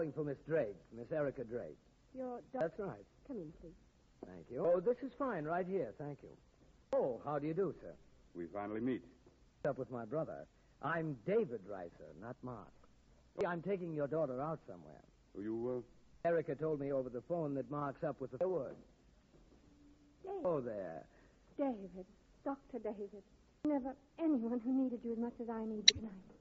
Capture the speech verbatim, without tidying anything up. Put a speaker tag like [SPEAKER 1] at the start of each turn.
[SPEAKER 1] calling for Miss Drake, Miss Erica Drake.
[SPEAKER 2] Your daughter.
[SPEAKER 1] That's right.
[SPEAKER 2] Come in, please.
[SPEAKER 1] Thank you. Oh, this is fine right here. Thank you. Oh, how do you do, sir?
[SPEAKER 3] We finally meet.
[SPEAKER 1] Up with my brother. I'm David Reiser, not Mark. I'm taking your daughter out somewhere.
[SPEAKER 3] Oh, you,
[SPEAKER 1] uh... Erica told me over the phone that Mark's up with the word.
[SPEAKER 2] David.
[SPEAKER 1] Oh, there.
[SPEAKER 2] David. Doctor David. Never anyone who needed you as much as I need you tonight.